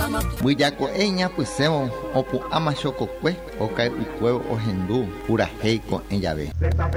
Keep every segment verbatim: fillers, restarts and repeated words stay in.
Buyaco eña pues semo opu ama chococue o cae ucuevo o gendú pura heico en llave.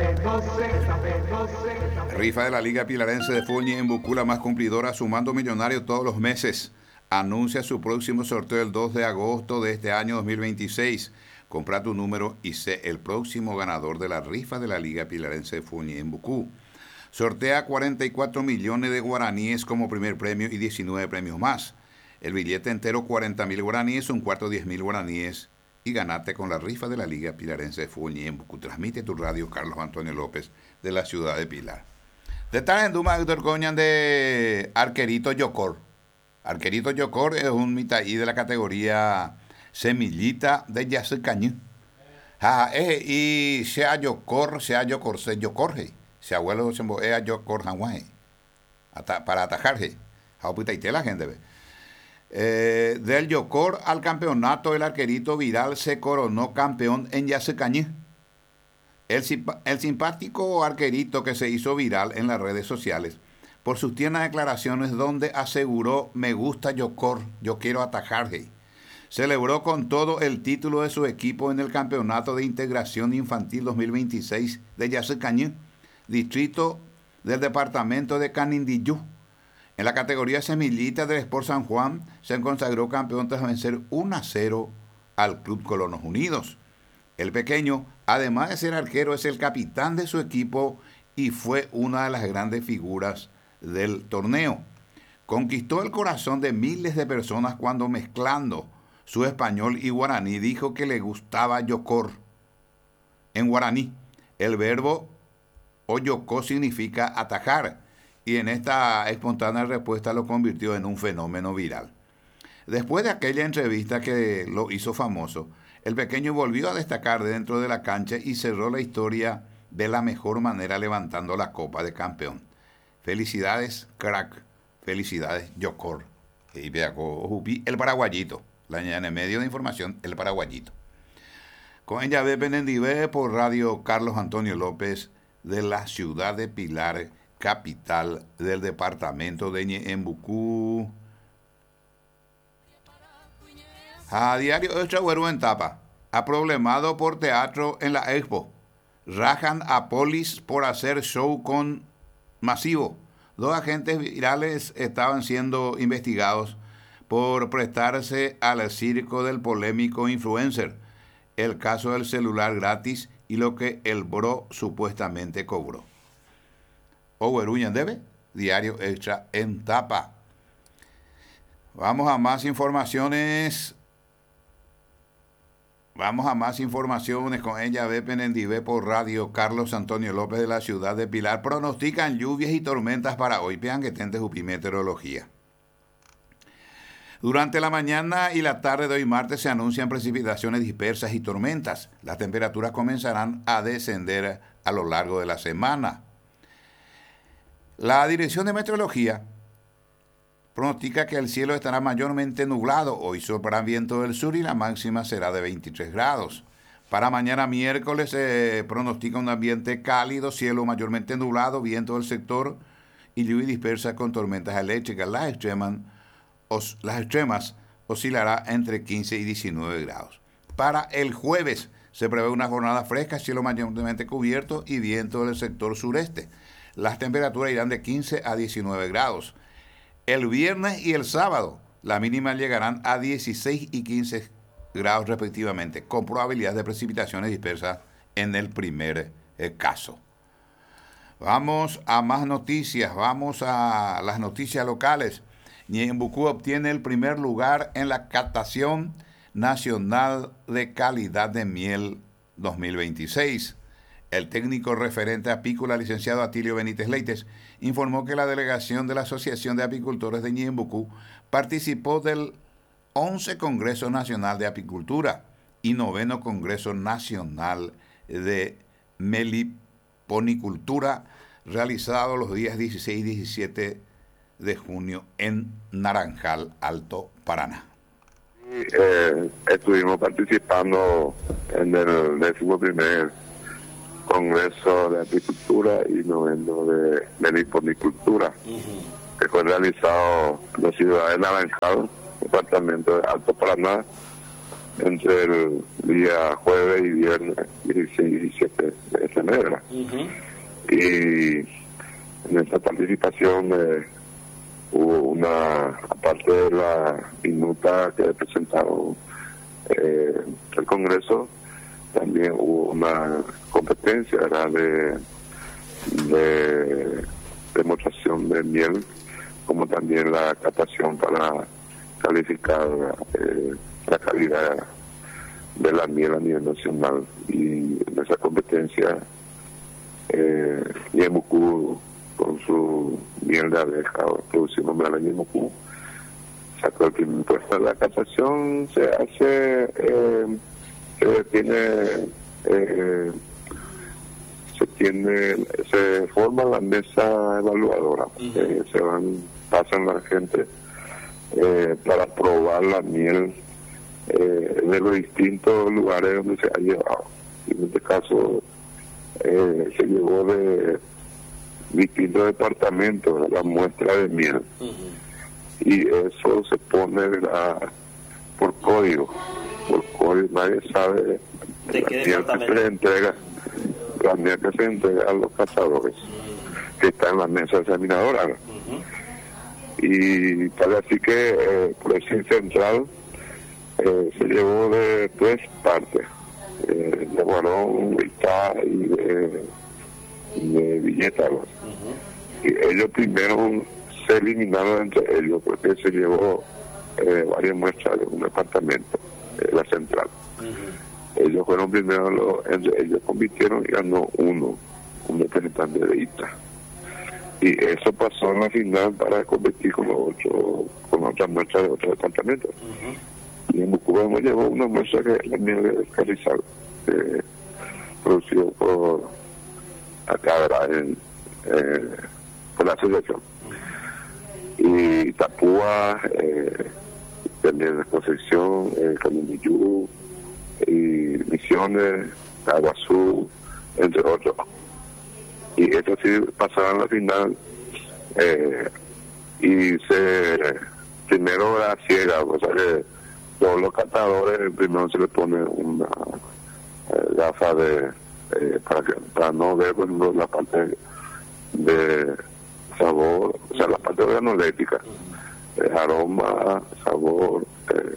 Rifa de la Liga Pilarense de Fútbol Ñeembucú, la más cumplidora, sumando millonarios todos los meses. Anuncia su próximo sorteo el dos de agosto de este año dos mil veintiséis. Compra tu número y sé el próximo ganador de la rifa de la Liga Pilarense de Fútbol Ñeembucú. Sortea cuarenta y cuatro millones de guaraníes como primer premio y diecinueve premios más. El billete entero cuarenta mil guaraníes, un cuarto diez mil guaraníes y ganate con la rifa de la Liga Pilarense de Fútbol Ñeembucú. Transmite tu radio Carlos Antonio López de la ciudad de Pilar. De estar en Duma, Héctor Coñan de Arquerito Yocor. Arquerito Yocor es un mitaí de la categoría semillita de Yacecañú. Ah, eh, y sea Yocor, sea Yocor, se Yocorje. Se abuelo se moea Yocor Hanwaje. Para atajarse. Jaupita la gente ve. Eh, del Yocor al campeonato, el arquerito Viral se coronó campeón en Yacecañú. El, el simpático arquerito que se hizo viral en las redes sociales por sus tiernas declaraciones donde aseguró: me gusta Yocor, yo quiero atajarse. Celebró con todo el título de su equipo en el Campeonato de Integración Infantil dos mil veintiséis de Yacecañú, distrito del departamento de Canindiyú. En la categoría semillita del Sport San Juan se consagró campeón tras vencer uno a cero al Club Colonos Unidos. El pequeño, además de ser arquero, es el capitán de su equipo y fue una de las grandes figuras del torneo. Conquistó el corazón de miles de personas cuando, mezclando su español y guaraní, dijo que le gustaba Yocor. En guaraní, el verbo oyocó significa atajar, y en esta espontánea respuesta lo convirtió en un fenómeno viral. Después de aquella entrevista que lo hizo famoso, el pequeño volvió a destacar dentro de la cancha y cerró la historia de la mejor manera levantando la copa de campeón. Felicidades, crack. Felicidades, Yocor. El paraguayito. La en medio de información, el paraguayito. Con ella ve Benendivé por radio Carlos Antonio López de la ciudad de Pilar, capital del departamento de Ñeembucú. A diario Extra Güero en Tapa. Aproblemado por teatro en la Expo. Rajan a polis por hacer show con masivo. Dos agentes virales estaban siendo investigados por prestarse al circo del polémico influencer. El caso del celular gratis y lo que el bro supuestamente cobró. Oweruñan debe, diario Extra en Tapa. Vamos a más informaciones. Vamos a más informaciones con ella, ve Penendivé por radio Carlos Antonio López de la ciudad de Pilar. Pronostican lluvias y tormentas para hoy. Vean que tente Jupi Meteorología. Durante la mañana y la tarde de hoy martes se anuncian precipitaciones dispersas y tormentas. Las temperaturas comenzarán a descender a lo largo de la semana. La Dirección de Meteorología pronostica que el cielo estará mayormente nublado. Hoy soplará viento del sur y la máxima será de veintitrés grados. Para mañana miércoles se eh, pronostica un ambiente cálido, cielo mayormente nublado, viento del sector y lluvia dispersa con tormentas eléctricas. Las extremas, os, las extremas oscilará entre quince y diecinueve grados. Para el jueves se prevé una jornada fresca, cielo mayormente cubierto y viento del sector sureste. Las temperaturas irán de quince a diecinueve grados. El viernes y el sábado, la mínima llegarán a dieciséis y quince grados respectivamente, con probabilidad de precipitaciones dispersas en el primer eh, caso. Vamos a más noticias, vamos a las noticias locales. Ñeembucú obtiene el primer lugar en la Catación Nacional de Calidad de Miel dos mil veintiséis. El técnico referente apícola, licenciado Atilio Benítez Leites, informó que la delegación de la Asociación de Apicultores de Ñeembucú participó del once Congreso Nacional de Apicultura y noveno Congreso Nacional de Meliponicultura, realizado los días dieciséis y diecisiete de junio en Naranjal, Alto Paraná. Eh, estuvimos participando en el décimo primer Congreso de Apicultura y noveno de Meliponicultura, uh-huh. que fue realizado en la ciudad de Naranjal, departamento de Alto Paraná entre el día jueves y viernes dieciséis y diecisiete de este mes. Uh-huh. Y en esta participación eh, hubo una, aparte de la minuta que ha presentado eh, el Congreso, también hubo una competencia, ¿verdad?, de, de demostración de miel, como también la catación para calificar eh, la calidad de la miel a nivel nacional. Y en esa competencia, eh, Ñeembucú, con su miel de abeja, producimos miel de Ñeembucú, sacó el primer puesto. La catación se hace, eh, se tiene, eh, se tiene, se forma la mesa evaluadora, uh-huh. eh, se van, pasan la gente eh, para probar la miel eh, de los distintos lugares donde se ha llevado. En este caso eh, se llevó de distintos departamentos la muestra de miel, uh-huh. y eso se pone la, por código, por código, nadie sabe ¿de qué la miel que se entrega, la miel que se entrega a los cazadores, uh-huh. que está en la mesa examinadora. Uh-huh. Y para así que eh, por el central eh, se llevó de tres partes, eh, de Guarón, Vitá y de, de Villetalos. Uh-huh. Y ellos primero se eliminaron entre ellos porque se llevó eh, varias muestras de un departamento, eh, la central. Uh-huh. Ellos fueron primero, los, entre ellos compitieron y ganó uno, un representante de Ita. Y eso pasó en la final para competir con los ocho, con otras muestras de otros departamentos. Uh-huh. Y en Bucúa hemos llevado una muestra que es la miel de Carrizal, eh, producido por acá, ¿verdad?, en, eh, por la asociación. Uh-huh. Y Tapúa, eh, también la Concepción, eh, Caminillú, y Misiones, Aguazú, entre otros. Y eso sí pasaron a la final, eh, y se primero era ciega, o sea que todos los catadores primero se les pone una eh, gafa de eh, para que para no ver, por ejemplo, la parte de sabor, o sea la parte organoléptica, eh, aroma, sabor, eh,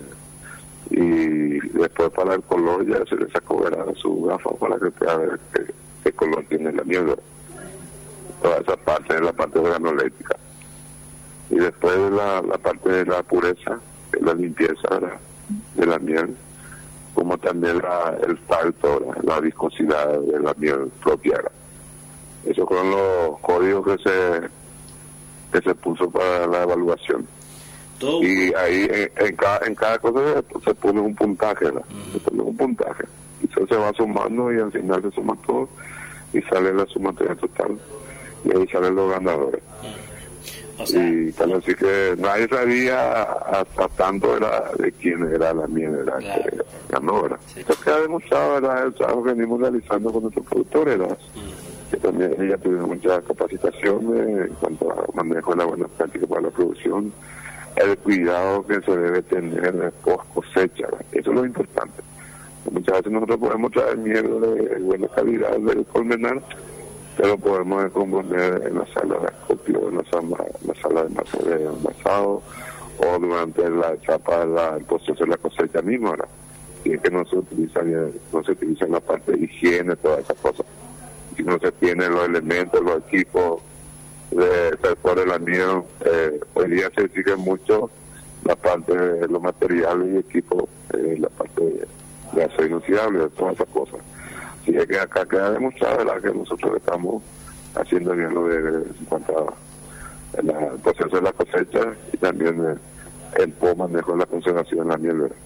y después para el color ya se le sacó, ¿verdad?, su gafa para que pueda ver qué, qué color tiene la miel. Toda esa parte es la parte organoléptica. Y después de la, la parte de la pureza, de la limpieza de la, de la miel, como también la, el talto, la, la viscosidad de la miel propia. Esos fueron los códigos que se que se puso para la evaluación. Todo. Y ahí en, en, cada, en cada cosa se, se pone un puntaje, ¿no? Uh-huh. Se pone un puntaje. Y eso se va sumando y al final se suma todo y sale la sumatoria total. Y ahí salen los ganadores. O sea, y tal así que nadie sabía hasta tanto era de quién era la miel, era claro, que ganó, ¿verdad? Sí. Esto queda demostrado, ¿verdad?, el trabajo que venimos realizando con nuestros productores, ¿verdad? Mm. Que también ella tuvo mucha capacitación en cuanto a manejo de la buena práctica para la producción, el cuidado que se debe tener post cosecha, ¿verdad? Eso es lo importante. Muchas veces nosotros podemos traer miel de buena calidad del colmenar, pero podemos componer en la sala de acopio, en la sala, la sala de envasado, o durante la etapa del proceso de la cosecha misma, ¿verdad? Y es que no se utiliza no se utiliza la parte de higiene, todas esas cosas. Si no se tienen los elementos, los equipos de sector de la miel, eh, hoy día se exige mucho la parte de los materiales y equipos, eh, la parte de, de acero inoxidable, de todas esas cosas. Así es que acá queda demostrado, ¿verdad?, que nosotros estamos haciendo bien lo de, en cuanto al proceso de la cosecha y también eh, el poco manejo de la conservación de la miel, ¿verdad?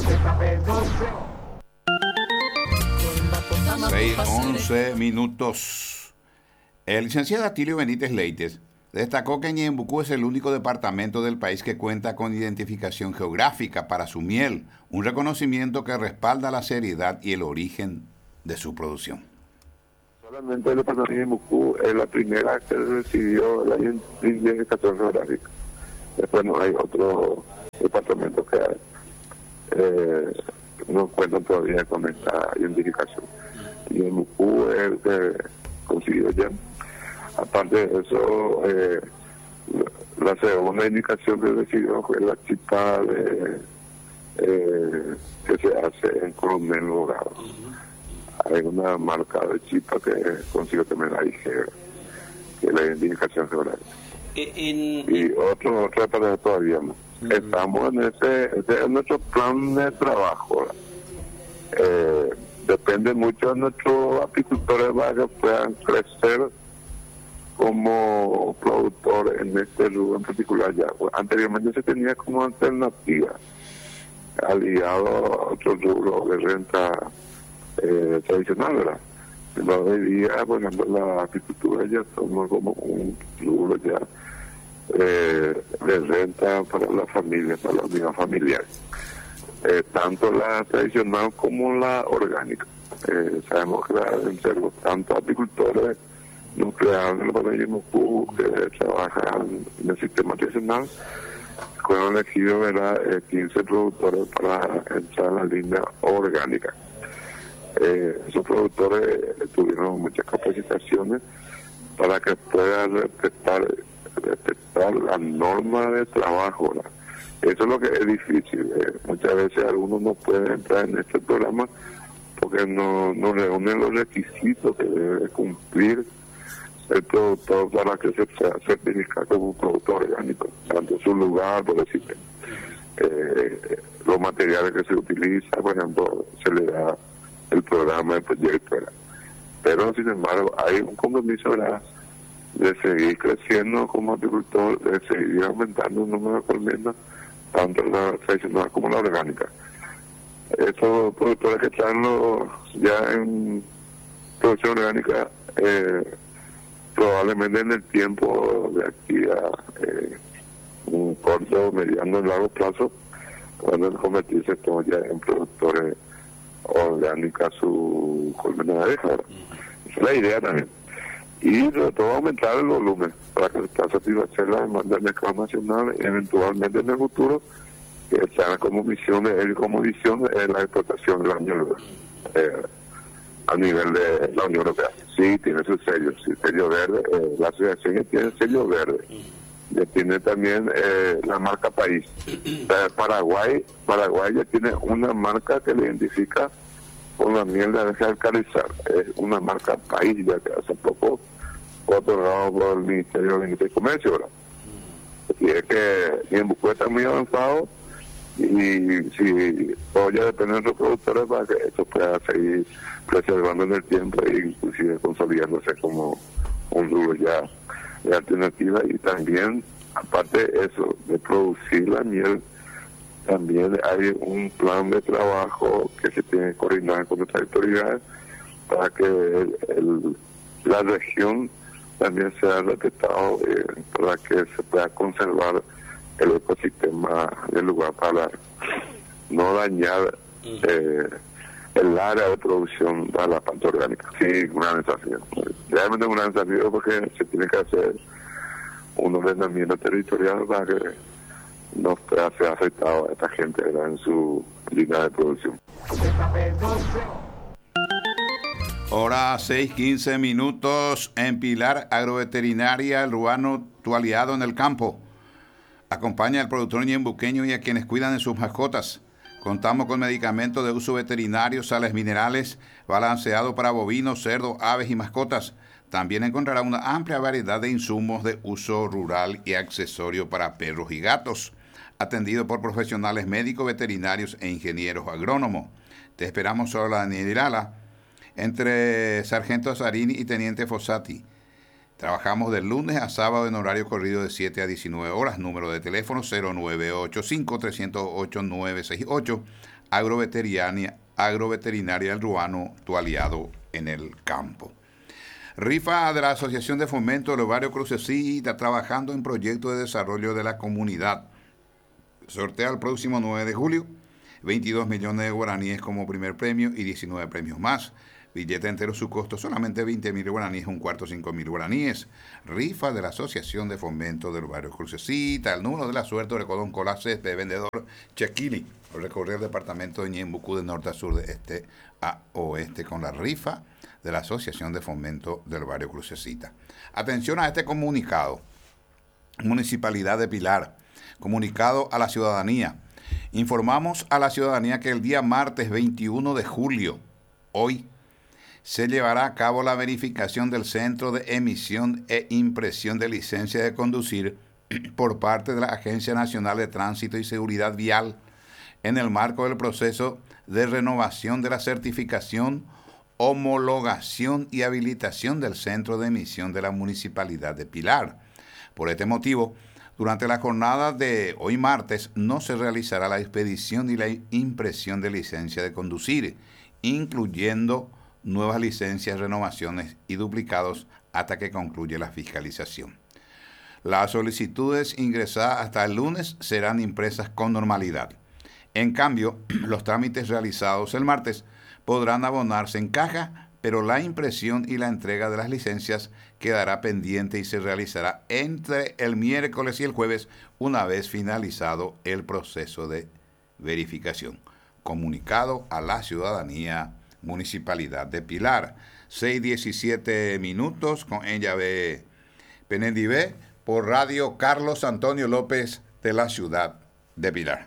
seis, once minutos. El licenciado Atilio Benítez Leites destacó que Ñeembucú es el único departamento del país que cuenta con identificación geográfica para su miel, un reconocimiento que respalda la seriedad y el origen de su producción. Solamente el departamento de Ñeembucú es la primera que recibió la identificación geográfica. Después no hay otro departamentos que eh, no cuentan todavía con esta identificación. Y en Bucú es el que consiguió ya. Aparte de eso, eh, la segunda indicación que decidió fue la chipa de, eh, que se hace en Coronel Bogado. Hay una marca de chipa que consiguió también la I G E, que es la identificación geográfica. En... Y otro, otra tarea todavía no. Uh-huh. Estamos en ese, ese es nuestro plan de trabajo. Eh, depende mucho de nuestros apicultores para que puedan crecer como productor en este rubro en particular. Ya anteriormente se tenía como alternativa aliado a otro rubro de renta eh, tradicional, ¿verdad? Pero hoy día, por ejemplo, la apicultura ya somos como un rubro ya eh, de renta para la familia, para la unidad familiar. Eh, tanto la tradicional como la orgánica. Eh, sabemos que deben ser tanto apicultores nucleares que trabajan en el sistema tradicional, fueron elegidos, ¿verdad?, eh, quince productores para entrar en la línea orgánica. Eh, esos productores eh, tuvieron muchas capacitaciones para que puedan respetar, respetar la norma de trabajo, ¿verdad? Eso es lo que es difícil. Eh, muchas veces algunos no pueden entrar en este programa porque no, no reúnen los requisitos que debe cumplir el productor para que se sea certificado como un productor orgánico, tanto su lugar, por decir, eh, los materiales que se utilizan, por ejemplo, se le da el programa de proyecto, ¿verdad? Pero sin embargo hay un compromiso, ¿verdad?, de seguir creciendo como agricultor, de seguir aumentando el número de colmenas, tanto la tradicional como la orgánica. Estos productores que están los, ya en producción orgánica, eh, probablemente en el tiempo de aquí a eh, un corto, mediano y largo plazo, pueden convertirse todos ya en productores orgánicos su colmena de abeja. Esa es la idea también. Y sobre todo aumentar el volumen para que pueda satisfacer la demanda del mercado nacional, eventualmente en el futuro, que sea como misión, él como visión de la explotación de la Unión Europea, eh, a nivel de la Unión Europea. Sí, tiene su sello, sí, sello verde, eh, la asociación ya tiene sello verde, ya tiene también eh, la marca país. Eh, Paraguay, Paraguay ya tiene una marca que le identifica con la miel de abeja alcalizar, es eh, una marca país, ya que hace poco fue otorgado por el Ministerio de Industria y Comercio, ¿verdad? Así es que en Bucú está muy avanzado, y si todo ya depende de los productores para que esto pueda seguir preservando en el tiempo e inclusive consolidándose como un rubro ya de alternativa. Y también, aparte de eso, de producir la miel, también hay un plan de trabajo que se tiene que coordinar con nuestras autoridades para que el, el, la región también sea respetado, eh, para que se pueda conservar el ecosistema del lugar para no dañar eh, el área de producción para la parte orgánica. Sí, un gran desafío. Realmente un gran desafío porque se tiene que hacer un ordenamiento territorial para que no sea afectado a esta gente, ¿verdad?, en su línea de producción. Hora seis quince minutos en Pilar Agroveterinaria, el Ruano, tu aliado en el campo. Acompaña al productor ñembuqueño y a quienes cuidan de sus mascotas. Contamos con medicamentos de uso veterinario, sales minerales, balanceado para bovinos, cerdos, aves y mascotas. También encontrará una amplia variedad de insumos de uso rural y accesorios para perros y gatos. Atendido por profesionales médicos, veterinarios e ingenieros agrónomos. Te esperamos sobre la Daniel Irala, entre Sargento Zarini y Teniente Fossati. Trabajamos de lunes a sábado en horario corrido de siete a diecinueve horas. Número de teléfono cero nueve ocho cinco, tres cero ocho, nueve seis ocho. Agroveterinaria, Agroveterinaria El Ruano, tu aliado en el campo. Rifa de la Asociación de Fomento del Barrio Crucecita, trabajando en proyectos de desarrollo de la comunidad. Sortea el próximo nueve de julio, veintidós millones de guaraníes como primer premio y diecinueve premios más. Billete entero, su costo solamente veinte mil guaraníes, un cuarto cinco mil guaraníes. Rifa de la Asociación de Fomento del Barrio Crucecita. El número de la suerte de Codón Colá Césped, vendedor Chequini. Recorrer el departamento de Ñembucú de norte a sur, de este a oeste, con la rifa de la Asociación de Fomento del Barrio Crucecita. Atención a este comunicado. Municipalidad de Pilar. Comunicado a la ciudadanía. Informamos a la ciudadanía que el día martes veintiuno de julio, hoy, se llevará a cabo la verificación del Centro de Emisión e Impresión de Licencia de Conducir por parte de la Agencia Nacional de Tránsito y Seguridad Vial en el marco del proceso de renovación de la certificación, homologación y habilitación del Centro de Emisión de la Municipalidad de Pilar. Por este motivo, durante la jornada de hoy martes no se realizará la expedición ni la impresión de licencia de conducir, incluyendo nuevas licencias, renovaciones y duplicados hasta que concluya la fiscalización. Las solicitudes ingresadas hasta el lunes serán impresas con normalidad. En cambio, los trámites realizados el martes podrán abonarse en caja, pero la impresión y la entrega de las licencias quedará pendiente y se realizará entre el miércoles y el jueves, una vez finalizado el proceso de verificación. Comunicado a la ciudadanía, Municipalidad de Pilar. seis diecisiete minutos con ella ve Penendibé por Radio Carlos Antonio López de la ciudad de Pilar.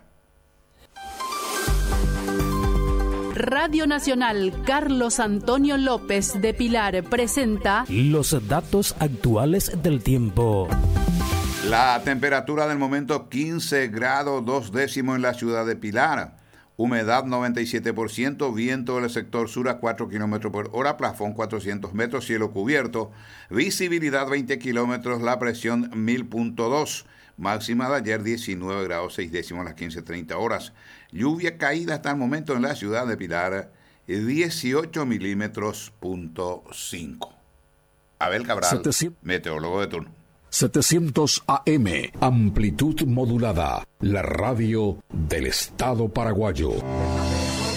Radio Nacional Carlos Antonio López de Pilar presenta los datos actuales del tiempo. La temperatura del momento quince grados dos décimos en la ciudad de Pilar. Humedad noventa y siete por ciento, viento del sector sur a cuatro kilómetros por hora, plafón cuatrocientos metros, cielo cubierto, visibilidad veinte kilómetros, la presión mil punto dos, máxima de ayer diecinueve grados seis décimos a las quince treinta horas. Lluvia caída hasta el momento en la ciudad de Pilar, dieciocho milímetros punto cinco. Abel Cabral, setecientos meteorólogo de turno. setecientos A M, amplitud modulada, la radio del Estado paraguayo.